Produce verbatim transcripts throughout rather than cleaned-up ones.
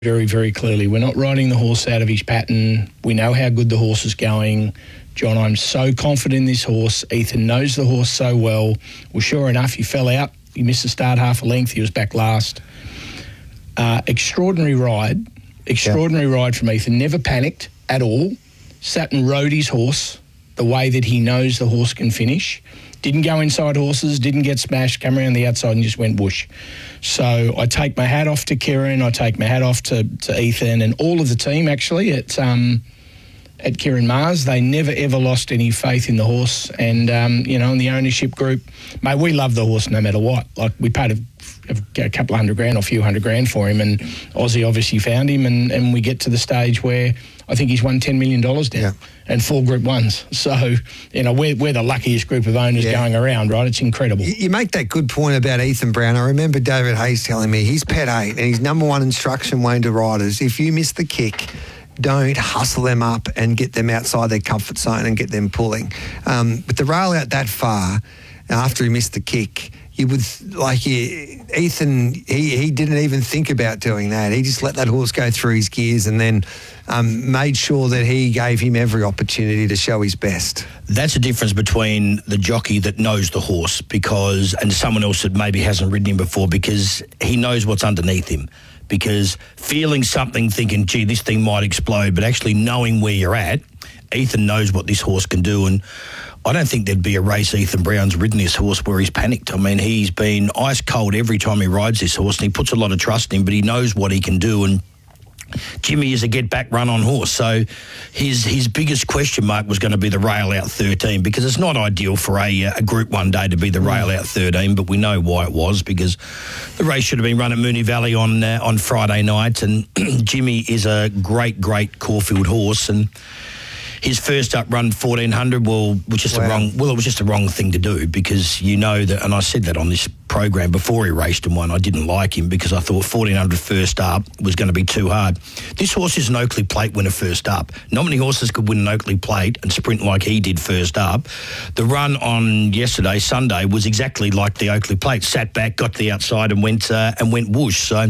very, very clearly. We're not riding the horse out of his pattern. We know how good the horse is going. John, I'm so confident in this horse. Ethan knows the horse so well. Well, sure enough, he fell out. He missed the start half a length. He was back last. Uh, extraordinary ride. Extraordinary yeah. ride from Ethan. Never panicked at all. Sat and rode his horse the way that he knows the horse can finish. Didn't go inside horses, didn't get smashed, come around the outside and just went whoosh. So I take my hat off to Kieran, I take my hat off to, to Ethan and all of the team actually at um, at Kieran Mars. They never ever lost any faith in the horse, and um, you know, in the ownership group, mate, we love the horse no matter what. Like we paid a, a couple of hundred grand or a few hundred grand for him, and Aussie obviously found him, and, and we get to the stage where I think he's won ten million dollars now. Yeah. And four Group Ones. So, you know, we're, we're the luckiest group of owners yeah. going around, right? It's incredible. You, you make that good point about Ethan Brown. I remember David Hayes telling me he's pet eight and his number one instruction, Wayne, to riders, if you miss the kick, don't hustle them up and get them outside their comfort zone and get them pulling. Um, but the rail out that far, after he missed the kick, you would, like, he, Ethan, he, he didn't even think about doing that. He just let that horse go through his gears and then um, made sure that he gave him every opportunity to show his best. That's a difference between the jockey that knows the horse because, and someone else that maybe hasn't ridden him before, because he knows what's underneath him. Because feeling something, thinking, gee, this thing might explode, but actually knowing where you're at, Ethan knows what this horse can do. And I don't think there'd be a race Ethan Brown's ridden this horse where he's panicked. I mean, he's been ice cold every time he rides this horse, and he puts a lot of trust in him, but he knows what he can do. And Jimmy is a get-back run-on horse. So his his biggest question mark was going to be the rail-out thirteen, because it's not ideal for a, a Group one day to be the rail-out thirteen, but we know why it was, because the race should have been run at Moonee Valley on uh, on Friday night, and Jimmy is a great, great Caulfield horse, and his first up run fourteen hundred, well, was just wow. a wrong. Well, it was just a wrong thing to do, because you know that, and I said that on this program before he raced and won. I didn't like him because I thought fourteen hundred first up was going to be too hard. This horse is an Oakley Plate winner first up. Not many horses could win an Oakley Plate and sprint like he did first up. The run on yesterday, Sunday, was exactly like the Oakley Plate. Sat back, got to the outside, and went uh, and went whoosh. So.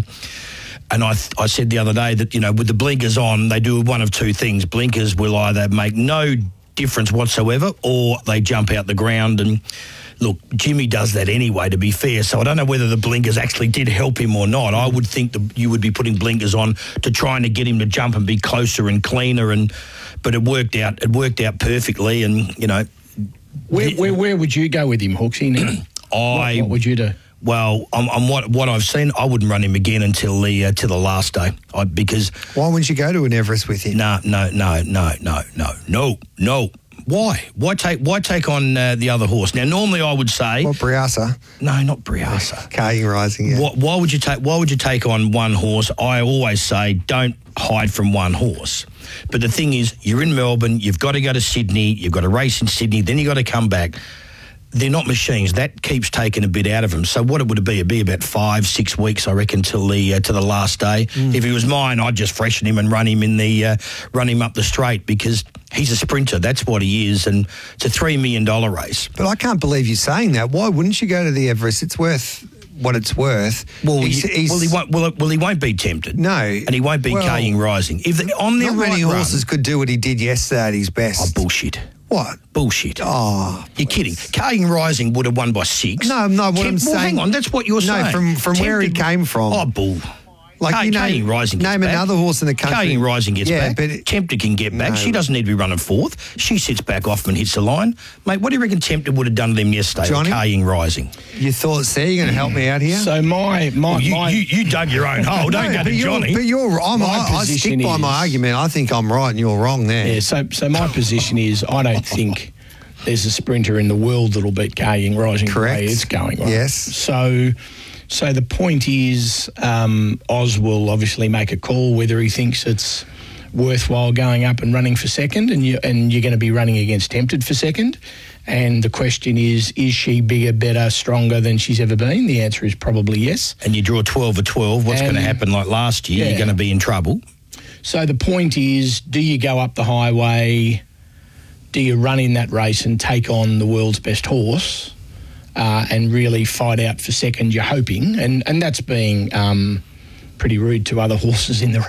And I th- I said the other day that, you know, with the blinkers on, they do one of two things. Blinkers will either make no difference whatsoever, or they jump out the ground. And look, Jimmy does that anyway, to be fair. So I don't know whether the blinkers actually did help him or not. I would think that you would be putting blinkers on to trying to get him to jump and be closer and cleaner. And but it worked out. It worked out perfectly. And, you know. Where where, where would you go with him, Hooksy? Now? I, what, what would you do? Well, on, on what what I've seen, I wouldn't run him again until the uh, till the last day, I, because why wouldn't you go to an Everest with him? No, no, no, no, no, no, no, no. Why? Why take why take on uh, the other horse? Now, normally I would say, what, Briasa? No, not Briasa. Carling Rising. Yeah. Why, why would you take Why would you take on one horse? I always say, don't hide from one horse. But the thing is, you're in Melbourne. You've got to go to Sydney. You've got to race in Sydney. Then you got to come back. They're not machines. That keeps taking a bit out of them. So what it would be, it'd be about five, six weeks, I reckon, till the uh, to the last day. Mm. If he was mine, I'd just freshen him and run him in the uh, run him up the straight, because he's a sprinter. That's what he is, and it's a three million dollar race. But I can't believe you're saying that. Why wouldn't you go to the Everest? It's worth what it's worth. Well, he's, he's, well, he won't. Well, well, he won't be tempted. No, and he won't be well, Carling Rising. If they, on their not right many run, horses could do what he did yesterday at his best. Oh, bullshit. What? Bullshit. Oh. You're kidding. Carling Rising would have won by six. No, no, what Temp- I'm well, saying... hang on, that's what you're no, saying. No, from, from where he came from. Oh, bull. Like, Car- you know, Carling Rising gets name back. another horse in the country. Carling Rising gets yeah, back. But it, Tempter can get back. No. She doesn't need to be running fourth. She sits back off and hits the line. Mate, what do you reckon Tempter would have done to them yesterday? Johnny, Carling Rising. You thought, see, you're going to help me out here? So my... my, well, you, my you, you dug your own hole. Don't no, go to you're, Johnny. But you're... I'm, I, I stick by is, my argument. I think I'm right and you're wrong there. Yeah, so, so my position is I don't think there's a sprinter in the world that'll beat Carling Rising. Correct. The way it's going. Right? Yes. So... So the point is, um, Oz will obviously make a call whether he thinks it's worthwhile going up and running for second, and, you, and you're going to be running against Tempted for second. And the question is, is she bigger, better, stronger than she's ever been? The answer is probably yes. And you draw twelve or twelve, what's going to happen like last year? Yeah. You're going to be in trouble. So the point is, do you go up the highway? Do you run in that race and take on the world's best horse? Uh, and really fight out for second, you're hoping, and, and that's being um, pretty rude to other horses in the